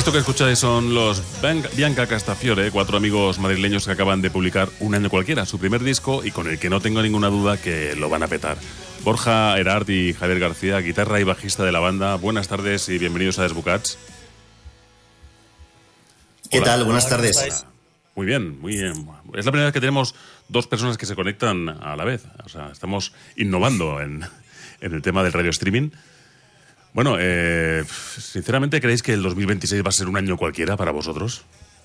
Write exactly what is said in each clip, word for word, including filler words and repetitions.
Esto que escucháis son los Bianca Castafiore, cuatro amigos madrileños que acaban de publicar Un año cualquiera, su primer disco, y con el que no tengo ninguna duda que lo van a petar. Borja Erard y Javier García, guitarra y bajista de la banda, buenas tardes y bienvenidos a Desbucats. ¿Qué Hola. tal? Buenas tardes. Muy bien, muy bien. Es la primera vez que tenemos dos personas que se conectan a la vez. O sea, estamos innovando en, en el tema del radio streaming. Bueno, eh, sinceramente, ¿creéis que el dos mil veintiséis va a ser un año cualquiera para vosotros?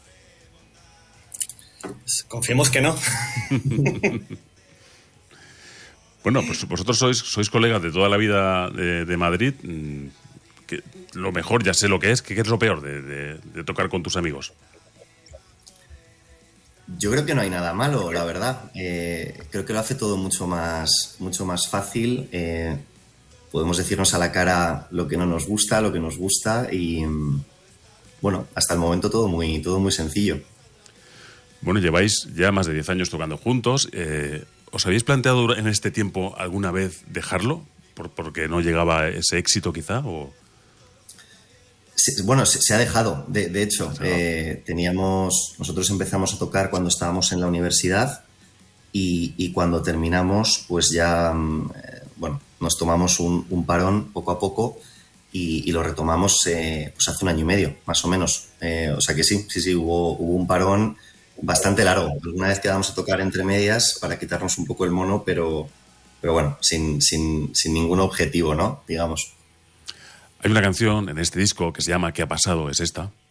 Confiemos que no. Bueno, pues vosotros sois, sois colegas de toda la vida de, de Madrid. Que lo mejor, ya sé lo que es. ¿Qué es lo peor de, de, de tocar con tus amigos? Yo creo que no hay nada malo, la verdad. Eh, creo que lo hace todo mucho más, mucho más fácil. Eh, podemos decirnos a la cara lo que no nos gusta, lo que nos gusta y, bueno, hasta el momento todo muy, todo muy sencillo. Bueno, lleváis ya más de diez años tocando juntos. Eh, ¿Os habéis planteado en este tiempo alguna vez dejarlo? Por, ¿Porque no llegaba ese éxito quizá? O... Sí, bueno, se, se ha dejado, de, de hecho. Eh, teníamos, nosotros empezamos a tocar cuando estábamos en la universidad y, y cuando terminamos, pues ya, eh, bueno, nos tomamos un, un parón poco a poco y, y lo retomamos eh, pues hace un año y medio, más o menos. Eh, o sea que sí, sí, sí, hubo, hubo un parón bastante largo. Alguna vez quedamos a tocar entre medias para quitarnos un poco el mono, pero, pero bueno, sin, sin, sin ningún objetivo, ¿no? Digamos. Hay una canción en este disco que se llama ¿Qué ha pasado? Es esta.